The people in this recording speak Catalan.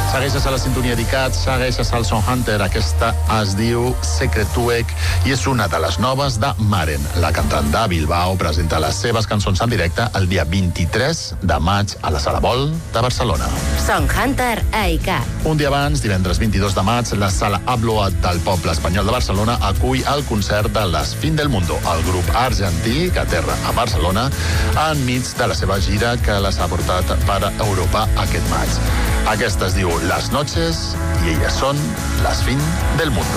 Segueixes a la sintonia d'ICAT, segueixes al Son Hunter. Aquesta es diu Secretuec i és una de les noves de Maren. La cantant de Bilbao presenta les seves cançons en directe el dia 23 de maig a la Sala Vol de Barcelona. Son Hunter a ICAT. Un dia abans, divendres 22 de maig, la Sala Abloa del Poble Espanyol de Barcelona acull el concert de Las Fin del Mundo, el grup argentí que aterra a Barcelona enmig de la seva gira que les ha portat per Europa aquest maig. Aquesta es diu Las Noches y ellas son Las Fin del Mundo.